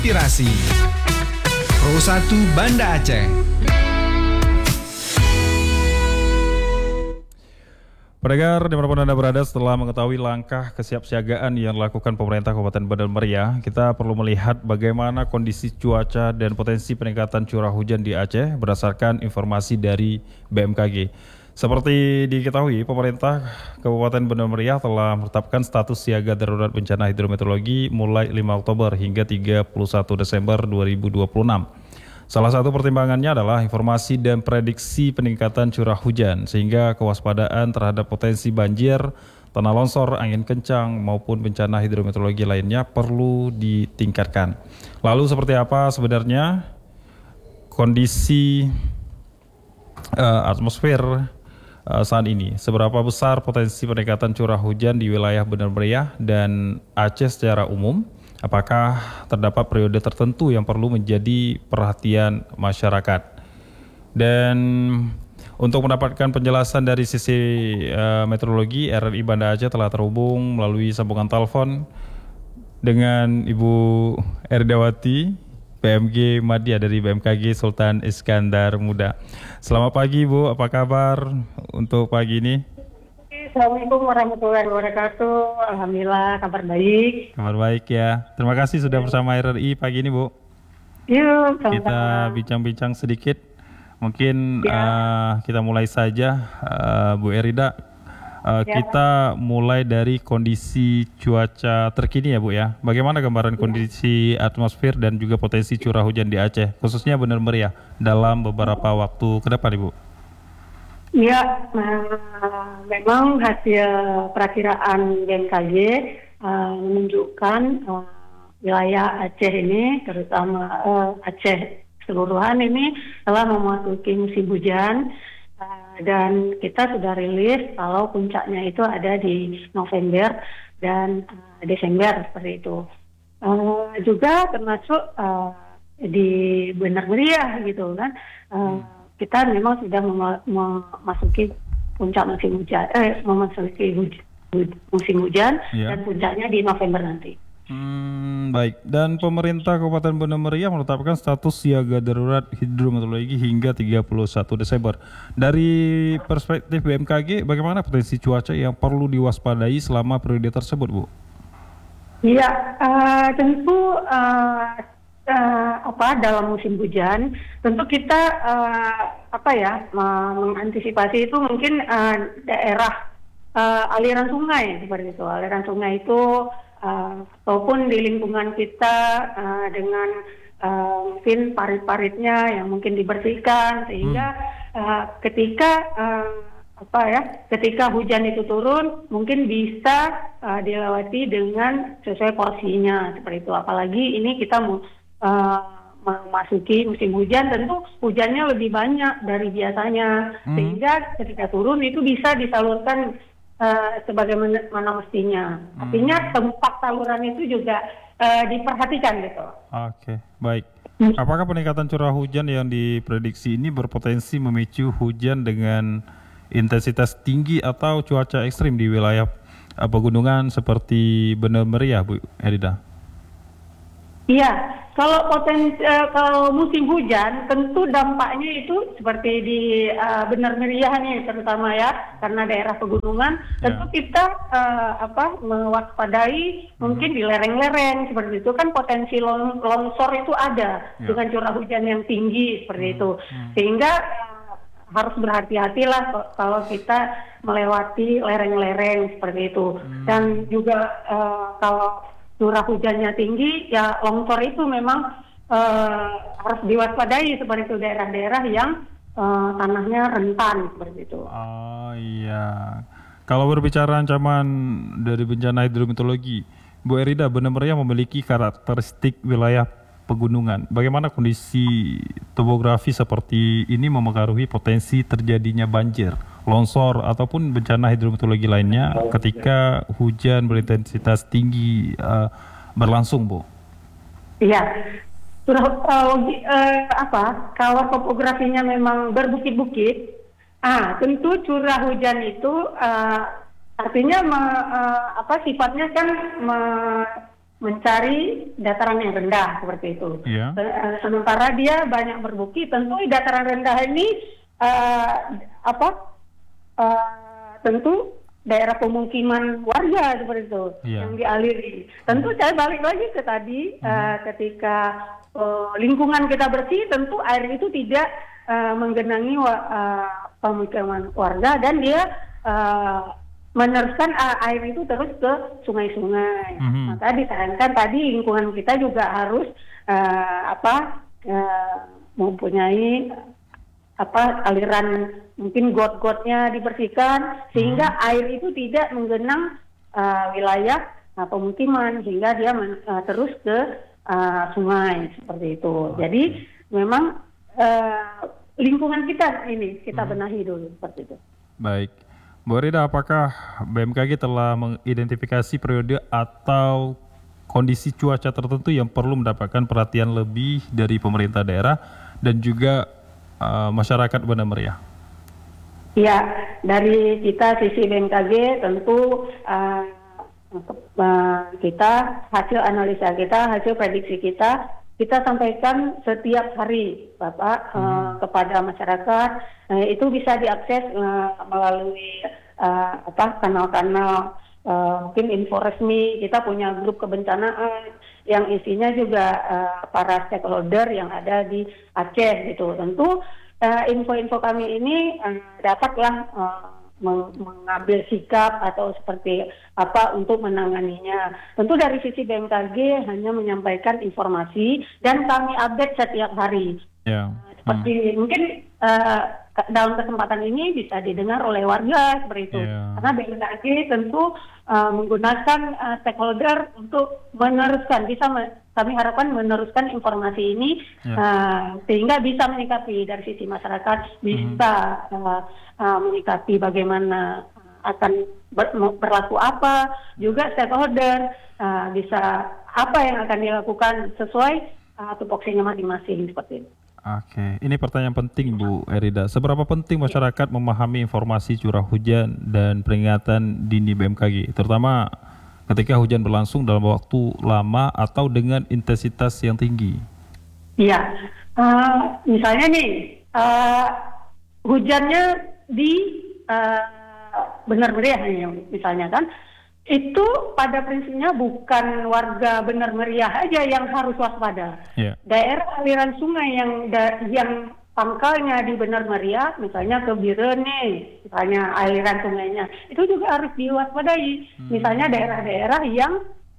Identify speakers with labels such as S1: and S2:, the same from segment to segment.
S1: Inspirasi Pro 1 Banda Aceh.
S2: Pendengar dimanapun Anda berada, setelah mengetahui langkah kesiapsiagaan yang dilakukan pemerintah Kabupaten Bandar Meriah, kita perlu melihat bagaimana kondisi cuaca dan potensi peningkatan curah hujan di Aceh berdasarkan informasi dari BMKG. Seperti diketahui, pemerintah Kabupaten Bandar Meriah telah menetapkan status siaga darurat bencana hidrometeorologi mulai 5 Oktober hingga 31 Desember 2026. Salah satu pertimbangannya adalah informasi dan prediksi peningkatan curah hujan, sehingga kewaspadaan terhadap potensi banjir, tanah longsor, angin kencang, maupun bencana hidrometeorologi lainnya perlu ditingkatkan. Lalu seperti apa sebenarnya kondisi atmosfer saat ini? Seberapa besar potensi peningkatan curah hujan di wilayah Bandar Meriah dan Aceh secara umum? Apakah terdapat periode tertentu yang perlu menjadi perhatian masyarakat? Dan untuk mendapatkan penjelasan dari sisi meteorologi, RRI Banda Aceh telah terhubung melalui sambungan telepon dengan Ibu Erdawati, PMG Madya dari BMKG Sultan Iskandar Muda. Selamat pagi Bu, apa kabar untuk pagi ini?
S3: Assalamualaikum warahmatullahi wabarakatuh. Alhamdulillah kabar baik.
S2: Kabar baik ya. Terima kasih sudah bersama RRI pagi ini Bu.
S3: Yuk,
S2: Kita bincang-bincang sedikit. Mungkin kita mulai saja Bu Erida. Kita mulai dari kondisi cuaca terkini ya Bu ya. Bagaimana gambaran kondisi atmosfer dan juga potensi curah hujan di Aceh, khususnya Bandar Meriah dalam beberapa waktu ke depan Ibu?
S3: Ya, memang hasil perakiraan BMKG menunjukkan wilayah Aceh ini, terutama Aceh keseluruhan ini telah memasuki musim hujan, dan kita sudah rilis kalau puncaknya itu ada di November dan Desember seperti itu. Juga termasuk di Bandar Meriah gitu kan. Kita memang sudah memasuki puncak musim hujan, musim hujan dan puncaknya di November nanti.
S2: Baik, dan pemerintah Kabupaten Bandar Meriah menetapkan status siaga darurat hidrometeorologi hingga 31 Desember. Dari perspektif BMKG, bagaimana potensi cuaca yang perlu diwaspadai selama periode tersebut, Bu?
S3: Iya, tentu dalam musim hujan tentu kita mengantisipasi itu mungkin daerah aliran sungai seperti itu. Aliran sungai itu ataupun di lingkungan kita dengan mungkin parit-paritnya yang mungkin dibersihkan sehingga ketika hujan itu turun mungkin bisa dilewati dengan sesuai porsinya seperti itu. Apalagi ini kita memasuki musim hujan, tentu hujannya lebih banyak dari biasanya sehingga ketika turun itu bisa disalurkan sebagaimana mestinya. Artinya tempat saluran itu juga diperhatikan gitu.
S2: Oke, baik. Apakah peningkatan curah hujan yang diprediksi ini berpotensi memicu hujan dengan intensitas tinggi atau cuaca ekstrim di wilayah pegunungan seperti Bandar Meriah, Bu Erida?
S3: Iya, kalau musim hujan tentu dampaknya itu seperti di Bandar Meriah nih terutama ya, karena daerah pegunungan tentu kita mewaspadai mungkin di lereng-lereng seperti itu kan potensi longsor itu ada dengan curah hujan yang tinggi seperti itu, sehingga harus berhati-hatilah kalau kita melewati lereng-lereng seperti itu. Dan juga kalau curah hujannya tinggi, ya longsor itu memang harus diwaspadai seperti itu, daerah-daerah yang tanahnya rentan seperti itu.
S2: Oh iya. Kalau berbicara ancaman dari bencana hidrometeorologi, Bu Erida, Bandar Meriah memiliki karakteristik wilayah pegunungan. Bagaimana kondisi topografi seperti ini memengaruhi potensi terjadinya banjir, longsor ataupun bencana hidrometeorologi lainnya ketika hujan berintensitas tinggi berlangsung, Bu?
S3: Iya, kalau topografinya memang berbukit-bukit, tentu curah hujan itu artinya sifatnya kan mencari dataran yang rendah seperti itu.
S2: Iya.
S3: Sementara dia banyak berbukit, tentu di dataran rendah ini tentu daerah pemukiman warga seperti itu yang dialiri. Tentu saya balik lagi ke tadi, ketika lingkungan kita bersih, tentu air itu tidak menggenangi pemukiman warga, dan dia meneruskan air itu terus ke sungai-sungai. Maka disarankan tadi lingkungan kita juga harus mempunyai aliran, mungkin got-gotnya dibersihkan sehingga air itu tidak menggenang wilayah pemukiman, sehingga dia terus ke sungai seperti itu. Jadi memang lingkungan kita ini kita benahi dulu seperti itu.
S2: Baik, Bu Rida, apakah BMKG telah mengidentifikasi periode atau kondisi cuaca tertentu yang perlu mendapatkan perhatian lebih dari pemerintah daerah dan juga masyarakat Banda Meriah?
S3: Ya, dari kita sisi BMKG tentu kita hasil analisa kita, hasil prediksi kita sampaikan setiap hari, Bapak, kepada masyarakat. Itu bisa diakses melalui kanal-kanal mungkin info resmi. Kita punya grup kebencanaan yang isinya juga para stakeholder yang ada di Aceh gitu. Tentu info-info kami ini dapatlah mengambil sikap atau seperti apa untuk menanganinya. Tentu dari sisi BMKG hanya menyampaikan informasi dan kami update setiap hari. Seperti mungkin dalam kesempatan ini bisa didengar oleh warga seperti itu. Karena BMKG tentu menggunakan stakeholder untuk meneruskan, kami harapkan meneruskan informasi ini sehingga bisa menyikapi dari sisi masyarakat, bisa menyikapi bagaimana akan berlaku apa, juga stakeholder bisa apa yang akan dilakukan sesuai tupoksinya masing-masing seperti itu.
S2: Oke, ini pertanyaan penting Bu Erida. Seberapa penting masyarakat memahami informasi curah hujan dan peringatan dini BMKG, terutama ketika hujan berlangsung dalam waktu lama atau dengan intensitas yang tinggi? Iya,
S3: misalnya nih, hujannya di Benar Meriah misalnya kan, itu pada prinsipnya bukan warga Benar Meriah aja yang harus waspada. Daerah aliran sungai yang pangkalnya di Benar Meriah, misalnya ke Birene, misalnya aliran sungainya, itu juga harus diwaspadai. Misalnya daerah-daerah yang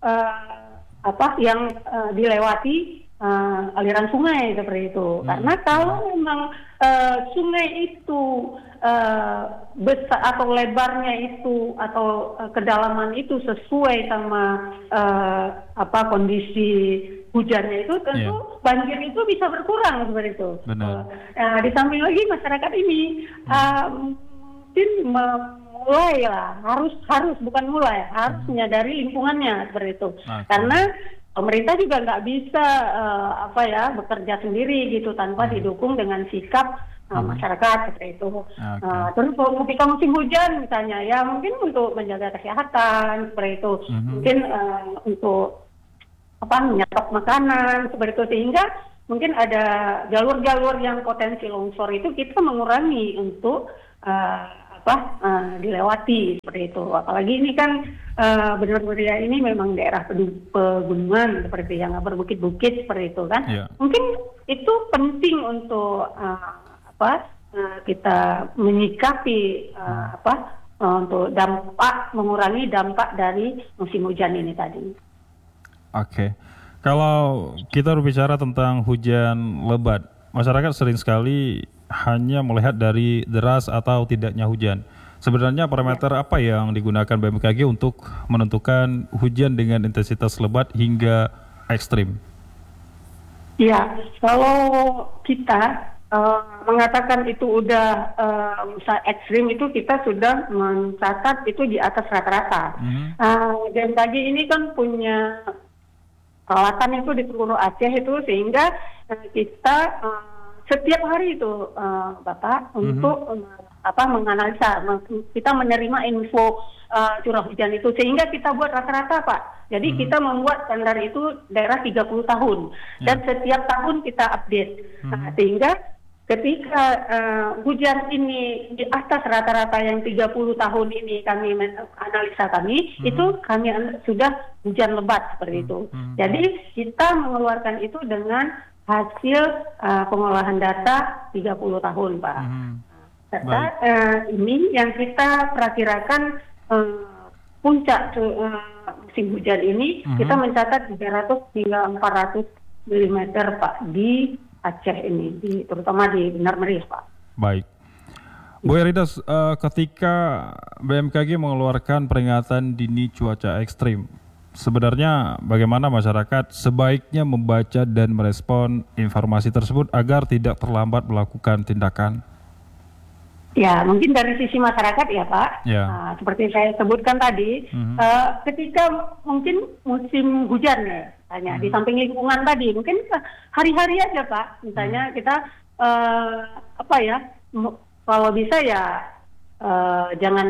S3: dilewati aliran sungai seperti itu. Karena kalau memang sungai itu besar atau lebarnya itu atau kedalaman itu sesuai sama kondisi hujannya itu, tentu banjir itu bisa berkurang seperti itu. Di samping lagi masyarakat ini mungkin harus menyadari lingkungannya seperti itu. Karena pemerintah juga nggak bisa bekerja sendiri gitu tanpa didukung dengan sikap masyarakat seperti itu. Terus ketika musim hujan misalnya, ya mungkin untuk menjaga kesehatan seperti itu, mungkin untuk menyetok makanan seperti itu, sehingga mungkin ada jalur-jalur yang potensi longsor itu kita mengurangi untuk dilewati seperti itu. Apalagi ini kan Benar Meriah ini memang daerah pegunungan seperti yang berbukit-bukit seperti itu kan. Mungkin itu penting untuk kita menyikapi untuk mengurangi dampak dari musim hujan ini tadi.
S2: Oke. Kalau kita berbicara tentang hujan lebat, masyarakat sering sekali hanya melihat dari deras atau tidaknya hujan. Sebenarnya parameter apa yang digunakan BMKG untuk menentukan hujan dengan intensitas lebat hingga ekstrim?
S3: Ya, kalau kita mengatakan itu udah ekstrim, itu kita sudah mencatat itu di atas rata-rata. BMKG ini kan punya peralatan itu di seluruh Aceh itu, sehingga kita setiap hari itu Bapak untuk menganalisa, kita menerima info curah hujan itu, sehingga kita buat rata-rata Pak. Jadi kita membuat standar itu daerah 30 tahun dan setiap tahun kita update. Nah, sehingga ketika hujan ini di atas rata-rata yang 30 tahun ini analisa kami itu kami sudah hujan lebat seperti itu. Jadi kita mengeluarkan itu dengan hasil pengolahan data 30 tahun, Pak. Serta ini yang kita perakirakan puncak musim hujan ini kita mencatat 300 hingga 400 mm, Pak, di Aceh ini, terutama di Benar Meriah, Pak.
S2: Baik. Bu Erida, ketika BMKG mengeluarkan peringatan dini cuaca ekstrim, sebenarnya bagaimana masyarakat sebaiknya membaca dan merespon informasi tersebut agar tidak terlambat melakukan tindakan?
S3: Ya, mungkin dari sisi masyarakat ya, Pak.
S2: Ya.
S3: Seperti saya sebutkan tadi, ketika mungkin musim hujan ya, misalnya di samping lingkungan tadi, mungkin hari-hari aja, Pak. Misalnya kita kalau bisa ya jangan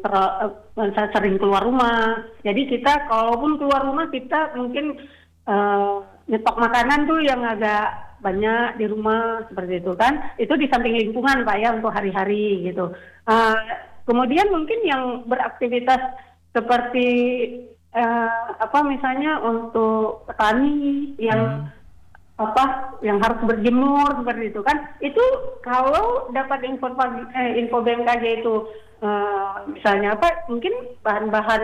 S3: sering keluar rumah. Jadi kita kalaupun keluar rumah kita mungkin nyetok makanan tuh yang agak banyak di rumah seperti itu kan. Itu di samping lingkungan, Pak, ya, untuk hari-hari gitu. Kemudian mungkin yang beraktivitas seperti misalnya untuk petani yang yang harus berjemur seperti itu kan. Itu kalau dapat info BMKG itu misalnya mungkin bahan-bahan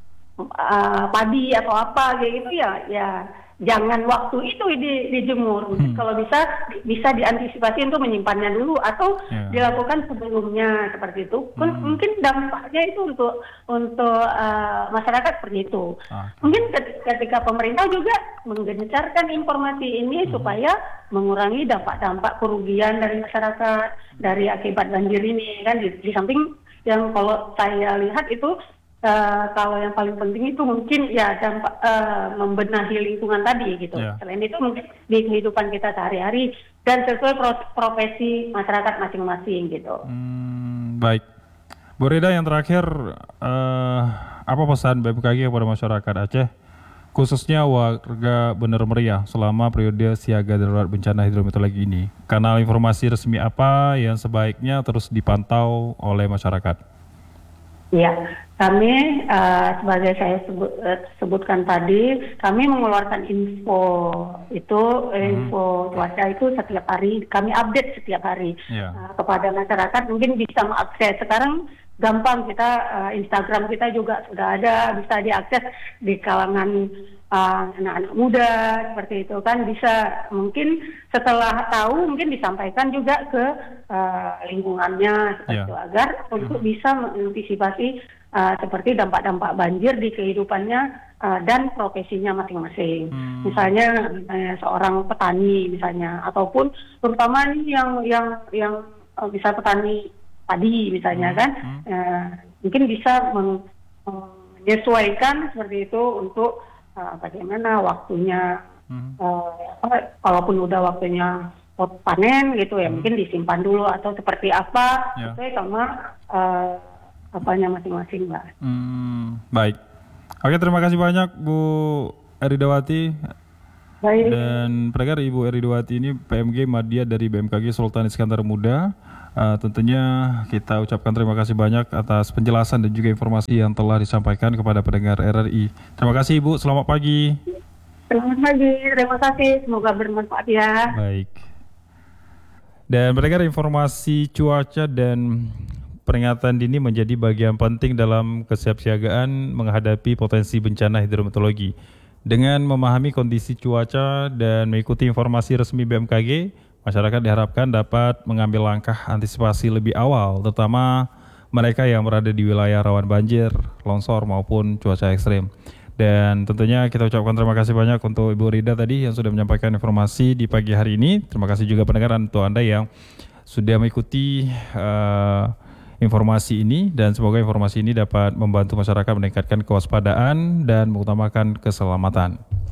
S3: padi atau apa kayak gitu ya jangan waktu itu dijemur. Mungkin kalau bisa diantisipasi untuk menyimpannya dulu atau dilakukan sebelumnya seperti itu. Mungkin dampaknya itu untuk masyarakat seperti itu. Mungkin ketika pemerintah juga menggencarkan informasi ini supaya mengurangi dampak-dampak kerugian dari masyarakat dari akibat banjir ini kan. Di samping yang kalau saya lihat itu kalau yang paling penting itu mungkin ya dampak membenahi lingkungan tadi gitu. Selain itu mungkin di kehidupan kita sehari-hari dan sesuai profesi masyarakat masing-masing gitu.
S2: Baik, Bu Rida, yang terakhir apa pesan BMKG kepada masyarakat Aceh khususnya warga Benar Meriah selama periode siaga darurat bencana hidrometeorologi ini? Kanal informasi resmi apa yang sebaiknya terus dipantau oleh masyarakat?
S3: Ya, kami sebagai saya sebutkan tadi, kami mengeluarkan info cuaca itu setiap hari, kami update setiap hari kepada masyarakat. Mungkin bisa mengakses sekarang gampang, kita Instagram kita juga sudah ada, bisa diakses di kalangan anak-anak muda seperti itu kan, bisa mungkin setelah tahu mungkin disampaikan juga ke lingkungannya seperti itu agar untuk bisa mengantisipasi seperti dampak-dampak banjir di kehidupannya dan profesinya masing-masing. Misalnya seorang petani misalnya, ataupun terutama ini yang bisa petani padi misalnya kan, mungkin bisa menyesuaikan seperti itu untuk bagaimana waktunya, kalaupun udah waktunya panen gitu ya, mungkin disimpan dulu atau seperti apa sesuai sama masing-masing, Mbak.
S2: Baik, oke, terima kasih banyak Bu Eridawati.
S3: Baik.
S2: Dan pendengar, Ibu Eridawati ini PMG Madya dari BMKG Sultan Iskandar Muda. Tentunya kita ucapkan terima kasih banyak atas penjelasan dan juga informasi yang telah disampaikan kepada pendengar RRI. Terima kasih, Ibu, selamat pagi.
S3: Selamat pagi, terima kasih, semoga bermanfaat ya.
S2: Baik. Dan pendengar, informasi cuaca dan peringatan dini menjadi bagian penting dalam kesiapsiagaan menghadapi potensi bencana hidrometeorologi. Dengan memahami kondisi cuaca dan mengikuti informasi resmi BMKG, masyarakat diharapkan dapat mengambil langkah antisipasi lebih awal, terutama mereka yang berada di wilayah rawan banjir, longsor maupun cuaca ekstrim. Dan tentunya kita ucapkan terima kasih banyak untuk Ibu Rida tadi yang sudah menyampaikan informasi di pagi hari ini. Terima kasih juga pendengar untuk Anda yang sudah mengikuti informasi ini, dan semoga informasi ini dapat membantu masyarakat meningkatkan kewaspadaan dan mengutamakan keselamatan.